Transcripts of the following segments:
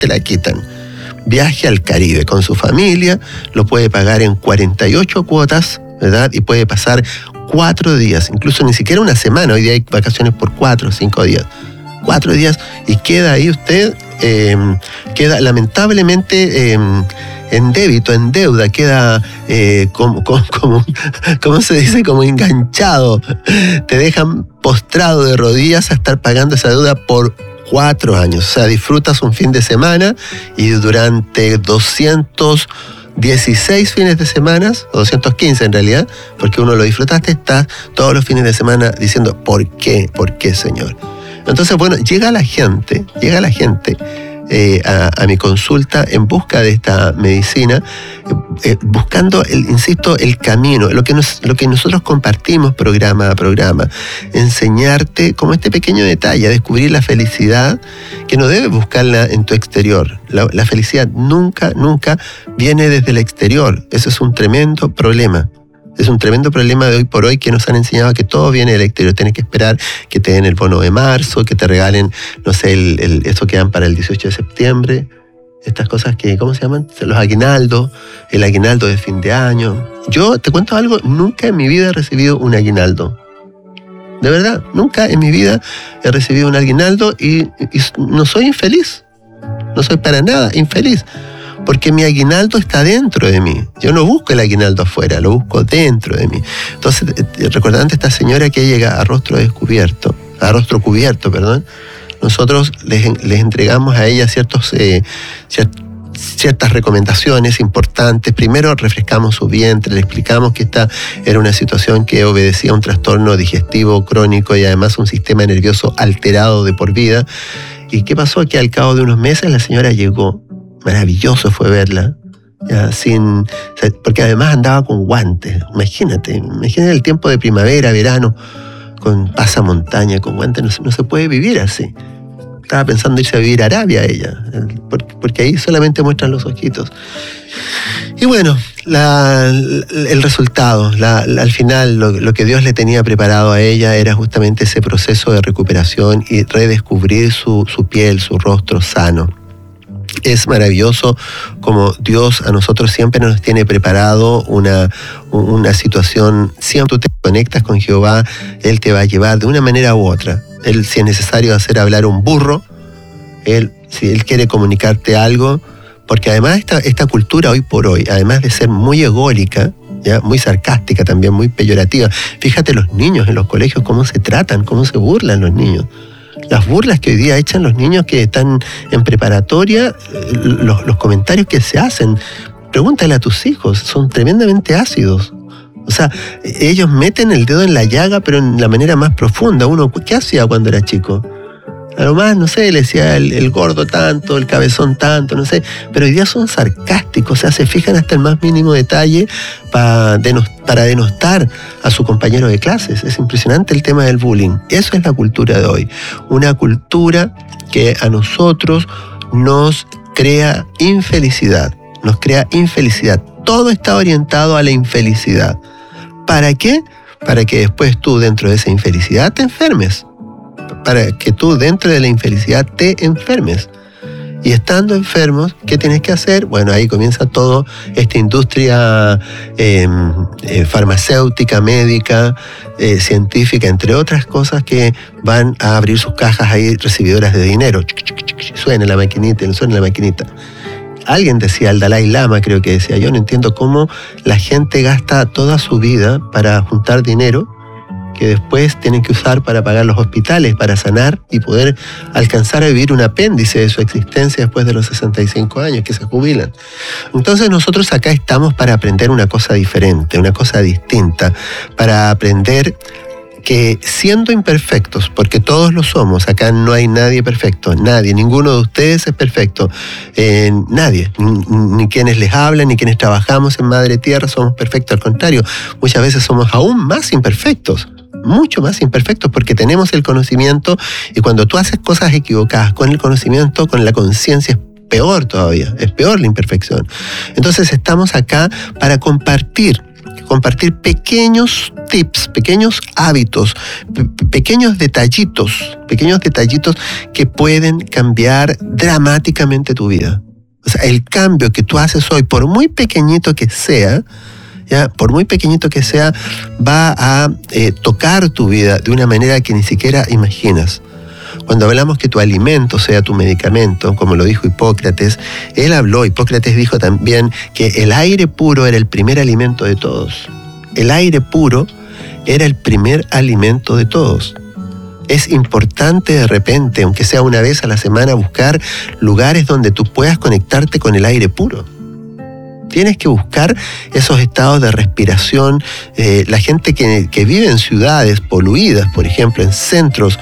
te la quitan. Viaje al Caribe con su familia, lo puede pagar en 48 cuotas, ¿verdad? Y puede pasar 4 días, incluso ni siquiera una semana. Hoy día hay vacaciones por 4 o 5 días. 4 días y queda ahí usted, queda lamentablemente en débito, en deuda, queda ¿cómo se dice? Como enganchado. Te dejan postrado de rodillas a estar pagando esa deuda por 4 años. O sea, disfrutas un fin de semana y durante 216 fines de semana, o 215 en realidad, porque uno lo disfrutaste, estás todos los fines de semana diciendo, ¿por qué? ¿Por qué, Señor? Entonces, bueno, llega la gente a mi consulta en busca de esta medicina, buscando, insisto, el camino, lo que nosotros compartimos programa a programa, enseñarte como este pequeño detalle, a descubrir la felicidad, que no debes buscarla en tu exterior. La felicidad nunca viene desde el exterior. Eso es un tremendo problema. Es un tremendo problema de hoy por hoy, que nos han enseñado que todo viene del exterior. Tienes que esperar que te den el bono de marzo, que te regalen, no sé, eso que dan para el 18 de septiembre. Estas cosas que, ¿cómo se llaman? Los aguinaldos, el aguinaldo de fin de año. Yo te cuento algo, nunca en mi vida he recibido un aguinaldo. De verdad, nunca en mi vida he recibido un aguinaldo y no soy infeliz. No soy para nada infeliz. Porque mi aguinaldo está dentro de mí. Yo no busco el aguinaldo afuera, lo busco dentro de mí. Entonces, recordando a esta señora que llega a rostro cubierto, nosotros les entregamos a ella ciertas recomendaciones importantes. Primero, refrescamos su vientre, le explicamos que esta era una situación que obedecía a un trastorno digestivo crónico y además un sistema nervioso alterado de por vida. ¿Y qué pasó? Que al cabo de unos meses la señora llegó. Maravilloso fue verla, ya, porque además andaba con guantes. Imagínate el tiempo de primavera, verano, con pasamontaña, con guantes, no se puede vivir así. Estaba pensando irse a vivir a Arabia ella, porque ahí solamente muestran los ojitos. Y bueno, el resultado, al final, lo que Dios le tenía preparado a ella era justamente ese proceso de recuperación y redescubrir su piel, su rostro sano. Es maravilloso como Dios a nosotros siempre nos tiene preparado una situación. Siempre tú te conectas con Jehová, Él te va a llevar de una manera u otra. Él, si es necesario hacer hablar un burro, si Él quiere comunicarte algo, porque además esta cultura hoy por hoy, además de ser muy ególica, ¿ya? Muy sarcástica también, muy peyorativa. Fíjate los niños en los colegios, cómo se tratan, cómo se burlan los niños. Las burlas que hoy día echan los niños que están en preparatoria, los comentarios que se hacen, pregúntale a tus hijos, son tremendamente ácidos. O sea, ellos meten el dedo en la llaga, pero en la manera más profunda. Uno, ¿qué hacía cuando era chico? A lo más, no sé, le decía el gordo tanto, el cabezón tanto, no sé. Pero hoy día son sarcásticos, o sea, se fijan hasta el más mínimo detalle para denostar a su compañero de clases. Es impresionante el tema del bullying. Eso es la cultura de hoy. Una cultura que a nosotros nos crea infelicidad. Todo está orientado a la infelicidad. ¿Para qué? Para que después tú dentro de esa infelicidad te enfermes. Para que tú dentro de la infelicidad te enfermes. Y estando enfermos, ¿qué tienes que hacer? Bueno, ahí comienza toda esta industria farmacéutica, médica, científica, entre otras cosas, que van a abrir sus cajas ahí recibidoras de dinero. Suena la maquinita. Alguien decía, el Dalai Lama creo que decía, yo no entiendo cómo la gente gasta toda su vida para juntar dinero que después tienen que usar para pagar los hospitales, para sanar y poder alcanzar a vivir un apéndice de su existencia después de los 65 años que se jubilan. Entonces nosotros acá estamos para aprender una cosa diferente, una cosa distinta, para aprender que siendo imperfectos, porque todos lo somos, acá no hay nadie perfecto, nadie, ninguno de ustedes es perfecto, nadie, ni quienes les hablan, ni quienes trabajamos en Madre Tierra somos perfectos, al contrario, muchas veces somos aún más imperfectos, mucho más imperfectos, porque tenemos el conocimiento, y cuando tú haces cosas equivocadas con el conocimiento, con la conciencia, es peor todavía, es peor la imperfección. Entonces estamos acá para compartir compartir pequeños tips, pequeños hábitos, pequeños detallitos que pueden cambiar dramáticamente tu vida. O sea, el cambio que tú haces hoy, por muy pequeñito que sea, va a tocar tu vida de una manera que ni siquiera imaginas. Cuando hablamos que tu alimento sea tu medicamento, como lo dijo Hipócrates, Hipócrates dijo también que el aire puro era el primer alimento de todos. El aire puro era el primer alimento de todos. Es importante de repente, aunque sea una vez a la semana, buscar lugares donde tú puedas conectarte con el aire puro. Tienes que buscar esos estados de respiración. La gente que vive en ciudades poluidas, por ejemplo, en centros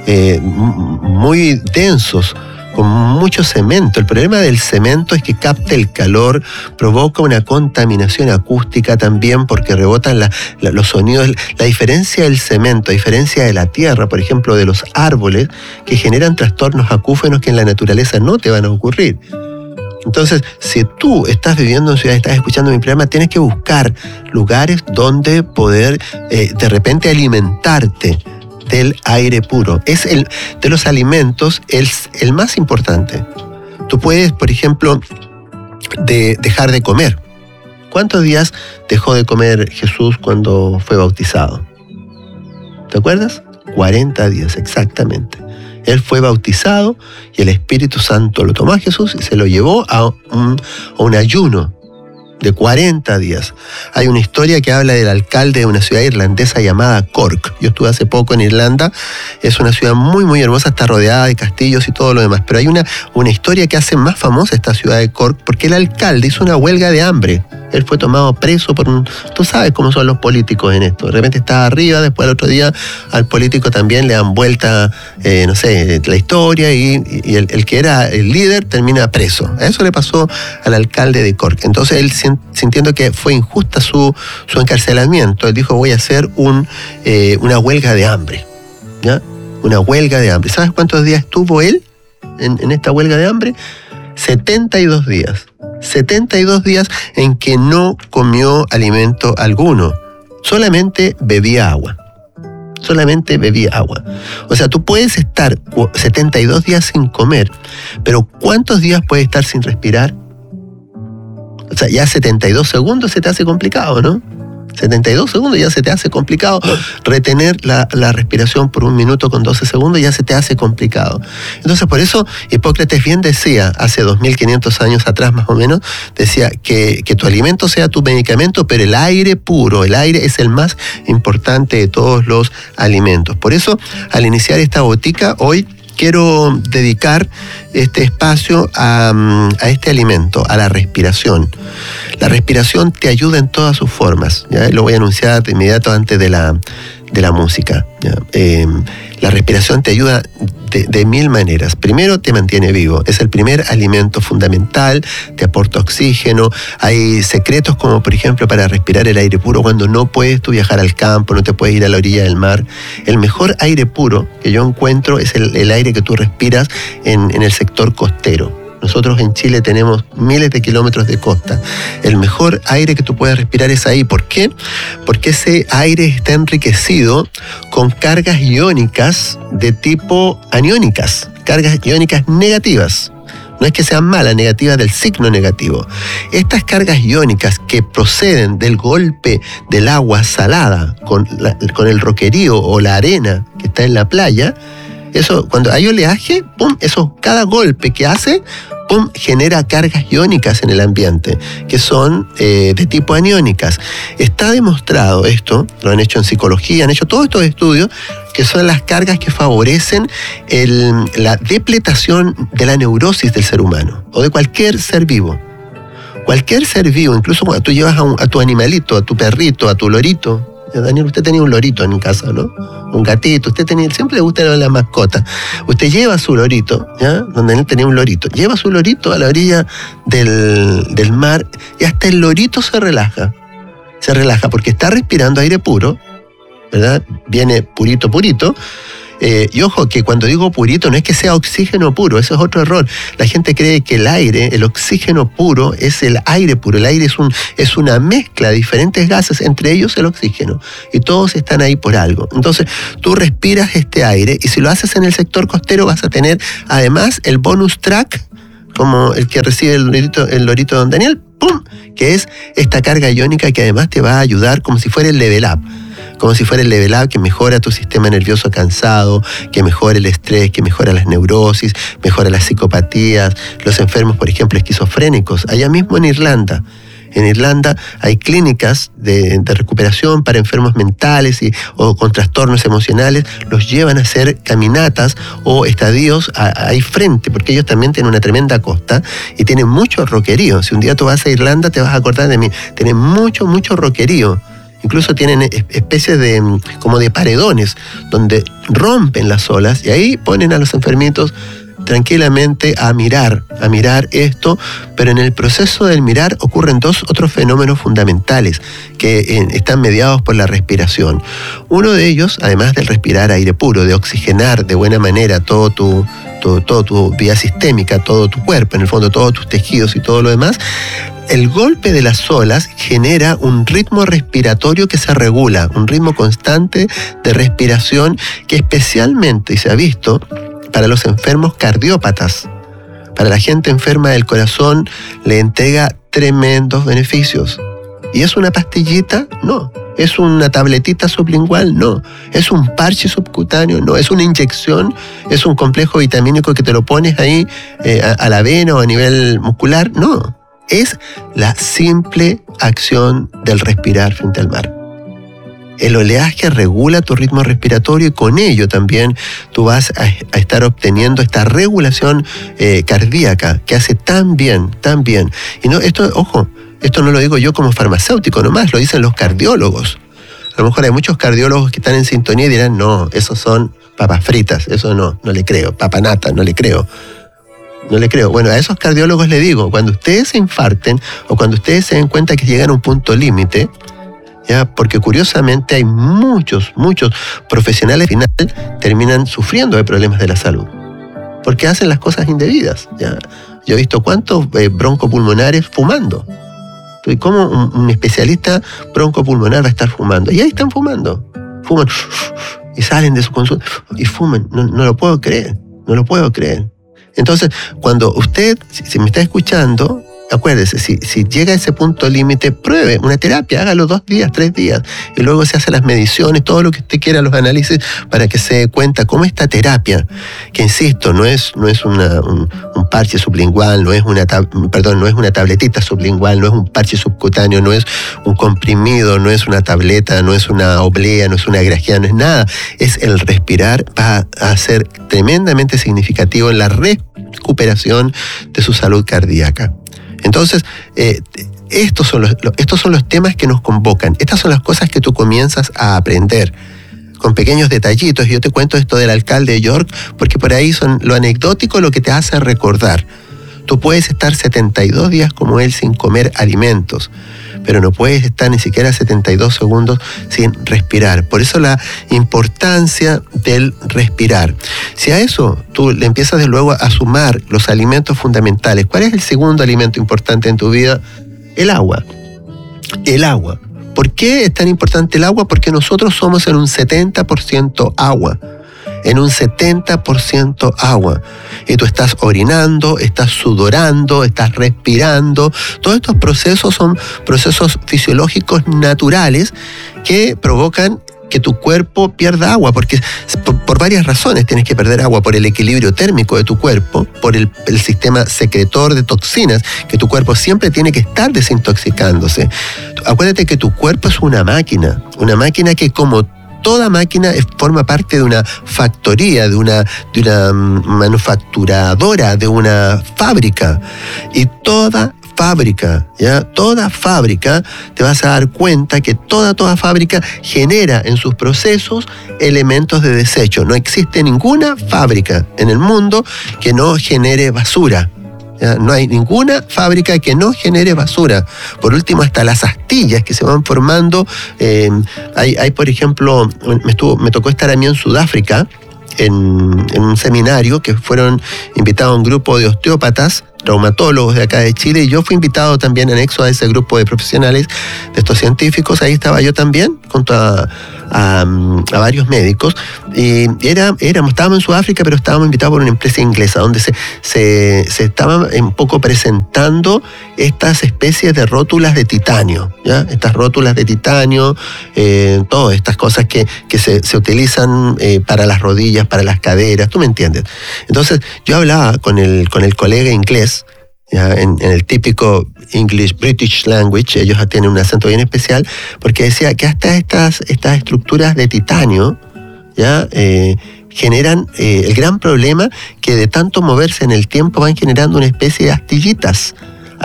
muy densos, con mucho cemento. El problema del cemento es que capta el calor, provoca una contaminación acústica también porque rebotan los sonidos. La diferencia del cemento, a diferencia de la tierra, por ejemplo, de los árboles, que generan trastornos acúfenos que en la naturaleza no te van a ocurrir. Entonces, si tú estás viviendo en ciudad, estás escuchando mi programa, tienes que buscar lugares donde poder de repente alimentarte del aire puro. Es de los alimentos el más importante. Tú puedes, por ejemplo, dejar de comer. ¿Cuántos días dejó de comer Jesús cuando fue bautizado? ¿Te acuerdas? 40 días, exactamente. Él fue bautizado y el Espíritu Santo lo tomó a Jesús y se lo llevó a un ayuno de 40 días. Hay una historia que habla del alcalde de una ciudad irlandesa llamada Cork. Yo estuve hace poco en Irlanda. Es una ciudad muy, muy hermosa, está rodeada de castillos y todo lo demás. Pero hay una historia que hace más famosa esta ciudad de Cork porque el alcalde hizo una huelga de hambre. Él fue tomado preso Tú sabes cómo son los políticos en esto. De repente está arriba, después al otro día al político también le dan vuelta, la historia y el que era el líder termina preso. A eso le pasó al alcalde de Cork. Entonces él, sintiendo que fue injusta su encarcelamiento, él dijo, voy a hacer una huelga de hambre. ¿Ya? Una huelga de hambre. ¿Sabes cuántos días estuvo él en esta huelga de hambre? 72 días. 72 días en que no comió alimento alguno. Solamente bebía agua. O sea, tú puedes estar 72 días sin comer, pero ¿cuántos días puedes estar sin respirar? O sea, ya 72 segundos se te hace complicado, ¿no? 72 segundos ya se te hace complicado. Retener la respiración por 1 minuto con 12 segundos ya se te hace complicado. Entonces, por eso Hipócrates bien decía, hace 2500 años atrás más o menos, decía que tu alimento sea tu medicamento, pero el aire puro, el aire es el más importante de todos los alimentos. Por eso, al iniciar esta botica, hoy quiero dedicar este espacio a este alimento, a la respiración. La respiración te ayuda en todas sus formas, ¿ya? Lo voy a anunciar de inmediato antes de la música, ¿ya? La respiración te ayuda de 1000 maneras. Primero, te mantiene vivo. Es el primer alimento fundamental, te aporta oxígeno. Hay secretos como, por ejemplo, para respirar el aire puro cuando no puedes tú viajar al campo, no te puedes ir a la orilla del mar. El mejor aire puro que yo encuentro es el aire que tú respiras en el sector costero. Nosotros en Chile tenemos miles de kilómetros de costa. El mejor aire que tú puedes respirar es ahí. ¿Por qué? Porque ese aire está enriquecido con cargas iónicas de tipo aniónicas, cargas iónicas negativas. No es que sean malas, negativas del signo negativo. Estas cargas iónicas que proceden del golpe del agua salada con el roquerío o la arena que está en la playa, eso, cuando hay oleaje, ¡pum!, eso, cada golpe que hace, ¡pum!, genera cargas iónicas en el ambiente, que son de tipo aniónicas. Está demostrado esto, lo han hecho en psicología, han hecho todos estos estudios, que son las cargas que favorecen la depletación de la neurosis del ser humano, o de cualquier ser vivo. Cualquier ser vivo, incluso cuando tú llevas a tu animalito, a tu perrito, a tu lorito. Daniel, usted tenía un lorito en casa, ¿no? Un gatito, siempre le gustan las mascotas. Usted lleva su lorito, ¿ya? Donde él tenía un lorito. Lleva su lorito a la orilla del mar y hasta el lorito se relaja. Se relaja porque está respirando aire puro, ¿verdad? Viene purito. Y ojo, que cuando digo purito no es que sea oxígeno puro, eso es otro error. La gente cree que el aire, el oxígeno puro, es el aire puro. El aire es una mezcla de diferentes gases, entre ellos el oxígeno. Y todos están ahí por algo. Entonces, tú respiras este aire y si lo haces en el sector costero vas a tener además el bonus track, como el que recibe el lorito de Don Daniel, ¡pum!, que es esta carga iónica que además te va a ayudar como si fuera el level up. Como si fuera el level up que mejora tu sistema nervioso cansado, que mejora el estrés, que mejora las neurosis, mejora las psicopatías, los enfermos, por ejemplo, esquizofrénicos. Allá mismo en Irlanda hay clínicas de recuperación para enfermos mentales o con trastornos emocionales, los llevan a hacer caminatas o estadios ahí frente, porque ellos también tienen una tremenda costa y tienen mucho roquerío. Si un día tú vas a Irlanda te vas a acordar de mí, tienen mucho roquerío. Incluso tienen especies como de paredones donde rompen las olas y ahí ponen a los enfermitos tranquilamente a mirar esto, pero en el proceso del mirar ocurren dos otros fenómenos fundamentales que están mediados por la respiración. Uno de ellos, además del respirar aire puro, de oxigenar de buena manera toda tu vía sistémica, todo tu cuerpo, en el fondo todos tus tejidos y todo lo demás, el golpe de las olas genera un ritmo respiratorio que se regula, un ritmo constante de respiración que especialmente, y se ha visto, para los enfermos cardiópatas, para la gente enferma del corazón, le entrega tremendos beneficios. ¿Y es una pastillita? No. ¿Es una tabletita sublingual? No. ¿Es un parche subcutáneo? No. ¿Es una inyección? ¿Es un complejo vitamínico que te lo pones ahí a la vena o a nivel muscular? No. Es la simple acción del respirar frente al mar. El oleaje regula tu ritmo respiratorio y con ello también tú vas a estar obteniendo esta regulación cardíaca que hace tan bien. Y no, esto no lo digo yo como farmacéutico nomás, lo dicen los cardiólogos. A lo mejor hay muchos cardiólogos que están en sintonía y dirán, no, esos son papas fritas, eso no le creo, papanata, no le creo. Bueno, a esos cardiólogos les digo, cuando ustedes se infarten o cuando ustedes se den cuenta que llegan a un punto límite, ¿ya? Porque curiosamente hay muchos profesionales al final terminan sufriendo de problemas de la salud, porque hacen las cosas indebidas, ¿ya? Yo he visto cuántos broncopulmonares fumando. ¿Y cómo un especialista broncopulmonar va a estar fumando? Y ahí están fumando. Fuman y salen de su consulta y fuman. No lo puedo creer. Entonces, cuando usted, si me está escuchando, acuérdese, si llega a ese punto límite, pruebe una terapia, hágalo 2 días, 3 días, y luego se hace las mediciones, todo lo que usted quiera, los análisis, para que se dé cuenta cómo esta terapia, que insisto, no es un parche sublingual, no es una tabletita sublingual, no es un parche subcutáneo, no es un comprimido, no es una tableta, no es una oblea, no es una grajea, no es nada, es el respirar, va a ser tremendamente significativo en la recuperación de su salud cardíaca. Entonces, estos son los temas que nos convocan. Estas son las cosas que tú comienzas a aprender con pequeños detallitos. Y yo te cuento esto del alcalde de York porque por ahí son lo anecdótico lo que te hace recordar. Tú puedes estar 72 días como él sin comer alimentos, pero no puedes estar ni siquiera 72 segundos sin respirar. Por eso la importancia del respirar. Si a eso tú le empiezas de luego a sumar los alimentos fundamentales, ¿cuál es el segundo alimento importante en tu vida? El agua. El agua. ¿Por qué es tan importante el agua? Porque nosotros somos en un 70% agua. En un 70% agua. Y tú estás orinando, estás sudorando, estás respirando. Todos estos procesos son procesos fisiológicos naturales que provocan que tu cuerpo pierda agua, porque por varias razones tienes que perder agua, por el equilibrio térmico de tu cuerpo, por el sistema secretor de toxinas, que tu cuerpo siempre tiene que estar desintoxicándose. Acuérdate que tu cuerpo es una máquina que como toda máquina forma parte de una factoría, de una manufacturadora, de una fábrica. Y toda fábrica, te vas a dar cuenta que toda fábrica genera en sus procesos elementos de desecho. No existe ninguna fábrica en el mundo que no genere basura. ¿Ya? No hay ninguna fábrica que no genere basura. Por último, hasta las astillas que se van formando. Hay por ejemplo, me tocó estar a mí en Sudáfrica, en un seminario que fueron invitados a un grupo de osteópatas, traumatólogos de acá de Chile, y yo fui invitado también anexo a ese grupo de profesionales, de estos científicos. Ahí estaba yo también, junto a varios médicos, y estábamos en Sudáfrica, pero estábamos invitados por una empresa inglesa, donde se estaban un poco presentando estas especies de rótulas de titanio, ¿ya? Estas rótulas de titanio, todas estas cosas que se utilizan para las rodillas, para las caderas, ¿tú me entiendes? Entonces, yo hablaba con el colega inglés, ¿ya? En el típico English British language, ellos tienen un acento bien especial, porque decía que hasta estas estructuras de titanio, ¿ya? Generan el gran problema que de tanto moverse en el tiempo van generando una especie de astillitas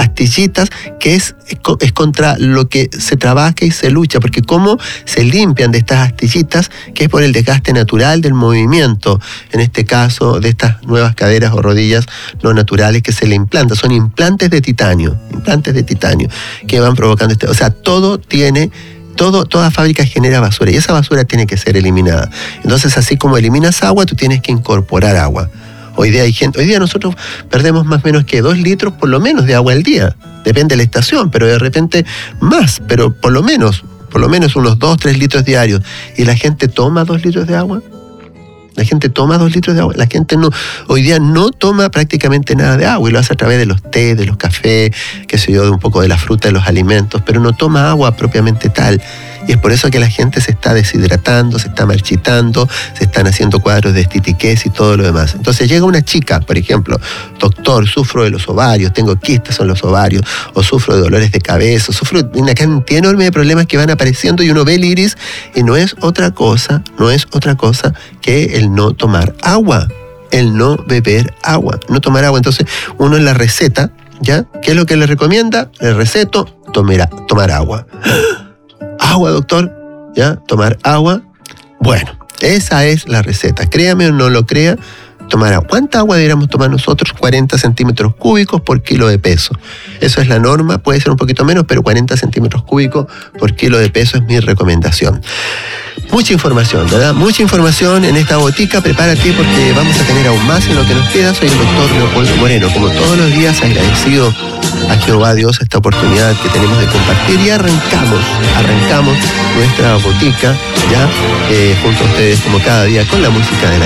que es contra lo que se trabaja y se lucha, porque cómo se limpian de estas astillitas, que es por el desgaste natural del movimiento, en este caso de estas nuevas caderas o rodillas no naturales que se le implantan, son implantes de titanio que van provocando o sea, toda fábrica genera basura y esa basura tiene que ser eliminada. Entonces, así como eliminas agua, tú tienes que incorporar agua. Hoy día nosotros perdemos más o menos que 2 litros por lo menos de agua al día. Depende de la estación, pero de repente más, pero por lo menos unos 2-3 litros diarios. ¿Y la gente toma 2 litros de agua? La gente toma 2 litros de agua. La gente hoy día no toma prácticamente nada de agua y lo hace a través de los té, de los cafés, qué sé yo, de un poco de la fruta, de los alimentos, pero no toma agua propiamente tal. Y es por eso que la gente se está deshidratando, se está marchitando, se están haciendo cuadros de estitiquez y todo lo demás. Entonces llega una chica, por ejemplo, doctor, sufro de los ovarios, tengo quistes en los ovarios, o sufro de dolores de cabeza, sufro de una cantidad enorme de problemas que van apareciendo y uno ve el iris y no es otra cosa que el no tomar agua, el no beber agua, no tomar agua. Entonces uno en la receta, ¿ya? ¿Qué es lo que le recomienda? Le receto, tomar agua. Agua, doctor, ¿ya? Tomar agua. Bueno, esa es la receta. Créame o no lo crea, tomar agua. ¿Cuánta agua deberíamos tomar nosotros? 40 centímetros cúbicos por kilo de peso. Eso es la norma, puede ser un poquito menos, pero 40 centímetros cúbicos por kilo de peso es mi recomendación. Mucha información, ¿verdad? Mucha información en esta botica. Prepárate porque vamos a tener aún más en lo que nos queda. Soy el doctor Leopoldo Moreno. Como todos los días, agradecido a Jehová Dios esta oportunidad que tenemos de compartir y arrancamos nuestra botica, ya junto a ustedes como cada día con la música de la